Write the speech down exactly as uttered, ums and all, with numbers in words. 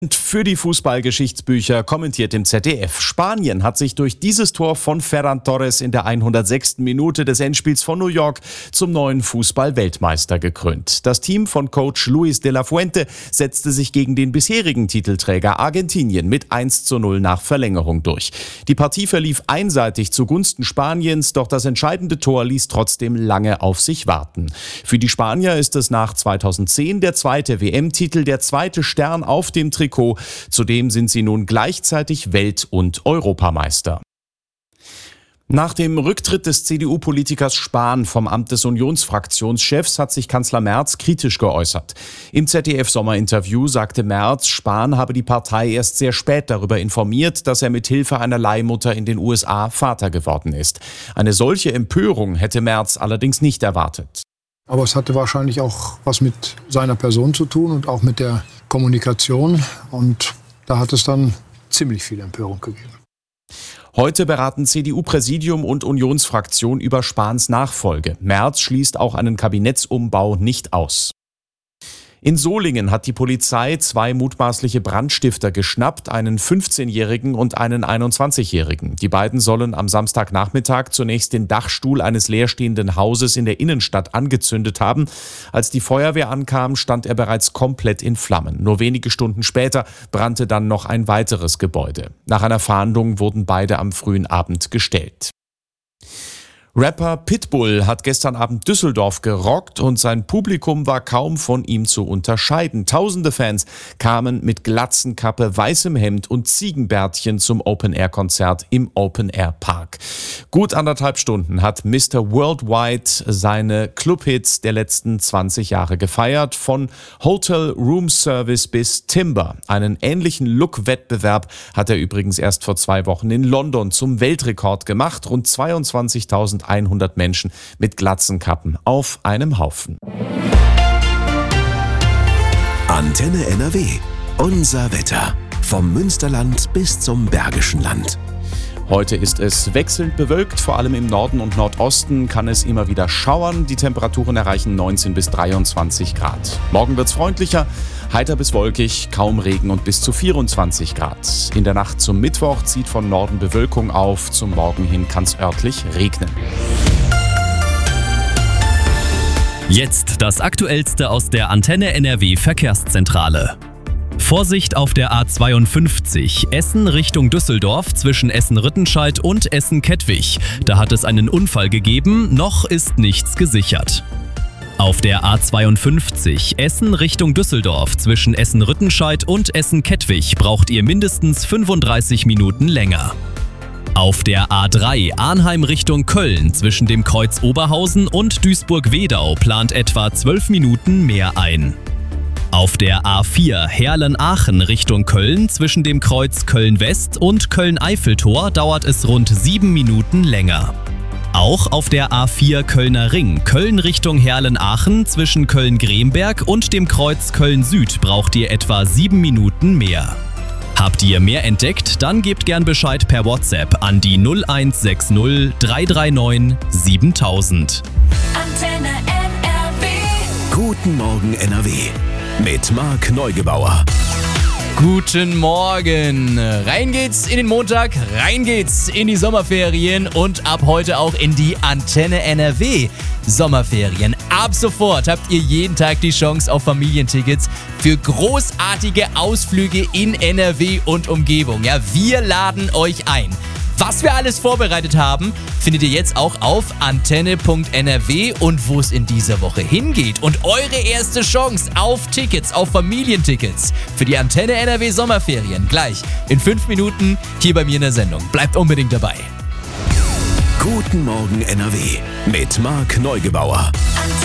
Für die Fußballgeschichtsbücher kommentiert im Z D F. Spanien hat sich durch dieses Tor von Ferran Torres in der hundertsechsten Minute des Endspiels von New York zum neuen Fußball-Weltmeister gekrönt. Das Team von Coach Luis de la Fuente setzte sich gegen den bisherigen Titelträger Argentinien mit eins zu null nach Verlängerung durch. Die Partie verlief einseitig zugunsten Spaniens, doch das entscheidende Tor ließ trotzdem lange auf sich warten. Für die Spanier ist es nach zweitausendzehn der zweite W M-Titel, der zweite Stern auf dem Trikot. Zudem sind sie nun gleichzeitig Welt- und Europameister. Nach dem Rücktritt des C D U-Politikers Spahn vom Amt des Unionsfraktionschefs hat sich Kanzler Merz kritisch geäußert. Im Z D F-Sommerinterview sagte Merz, Spahn habe die Partei erst sehr spät darüber informiert, dass er mit Hilfe einer Leihmutter in den U S A Vater geworden ist. Eine solche Empörung hätte Merz allerdings nicht erwartet. Aber es hatte wahrscheinlich auch was mit seiner Person zu tun und auch mit der Kommunikation. Und da hat es dann ziemlich viel Empörung gegeben. Heute beraten C D U-Präsidium und Unionsfraktion über Spahns Nachfolge. Merz schließt auch einen Kabinettsumbau nicht aus. In Solingen hat die Polizei zwei mutmaßliche Brandstifter geschnappt, einen fünfzehnjährigen und einen einundzwanzigjährigen. Die beiden sollen am Samstagnachmittag zunächst den Dachstuhl eines leerstehenden Hauses in der Innenstadt angezündet haben. Als die Feuerwehr ankam, stand er bereits komplett in Flammen. Nur wenige Stunden später brannte dann noch ein weiteres Gebäude. Nach einer Fahndung wurden beide am frühen Abend gestellt. Rapper Pitbull hat gestern Abend Düsseldorf gerockt und sein Publikum war kaum von ihm zu unterscheiden. Tausende Fans kamen mit Glatzenkappe, weißem Hemd und Ziegenbärtchen zum Open-Air-Konzert im Open-Air-Park. Gut anderthalb Stunden hat Mister Worldwide seine Clubhits der letzten zwanzig Jahre gefeiert, von Hotel Room Service bis Timber. Einen ähnlichen Look-Wettbewerb hat er übrigens erst vor zwei Wochen in London zum Weltrekord gemacht. Rund zweiundzwanzigtausendeinhundert Menschen mit Glatzenkappen auf einem Haufen. Antenne N R W. Unser Wetter. Vom Münsterland bis zum Bergischen Land. Heute ist es wechselnd bewölkt, vor allem im Norden und Nordosten kann es immer wieder schauern. Die Temperaturen erreichen neunzehn bis dreiundzwanzig Grad. Morgen wird's freundlicher, heiter bis wolkig, kaum Regen und bis zu vierundzwanzig Grad. In der Nacht zum Mittwoch zieht von Norden Bewölkung auf, zum Morgen hin kann's örtlich regnen. Jetzt das Aktuellste aus der Antenne N R W Verkehrszentrale. Vorsicht auf der A zweiundfünfzig, Essen Richtung Düsseldorf zwischen Essen-Rüttenscheid und Essen-Kettwig. Da hat es einen Unfall gegeben, noch ist nichts gesichert. Auf der A zweiundfünfzig, Essen Richtung Düsseldorf zwischen Essen-Rüttenscheid und Essen-Kettwig braucht ihr mindestens fünfunddreißig Minuten länger. Auf der A drei, Arnheim Richtung Köln zwischen dem Kreuz Oberhausen und Duisburg-Wedau plant etwa zwölf Minuten mehr ein. Auf der A vier Herlen-Aachen Richtung Köln zwischen dem Kreuz Köln-West und Köln-Eiffeltor dauert es rund sieben Minuten länger. Auch auf der A vier Kölner Ring Köln Richtung Herlen-Aachen zwischen Köln-Gremberg und dem Kreuz Köln-Süd braucht ihr etwa sieben Minuten mehr. Habt ihr mehr entdeckt? Dann gebt gern Bescheid per WhatsApp an die null eins sechs null drei drei neun siebentausend. Antenne N R W. Guten Morgen N R W. Mit Marc Neugebauer. Guten Morgen. Rein geht's in den Montag, rein geht's in die Sommerferien und ab heute auch in die Antenne N R W Sommerferien. Ab sofort habt ihr jeden Tag die Chance auf Familientickets für großartige Ausflüge in N R W und Umgebung. Ja, wir laden euch ein. Was wir alles vorbereitet haben, findet ihr jetzt auch auf antenne punkt n r w und wo es in dieser Woche hingeht. Und eure erste Chance auf Tickets, auf Familientickets für die Antenne N R W Sommerferien gleich in fünf Minuten hier bei mir in der Sendung. Bleibt unbedingt dabei. Guten Morgen N R W mit Marc Neugebauer.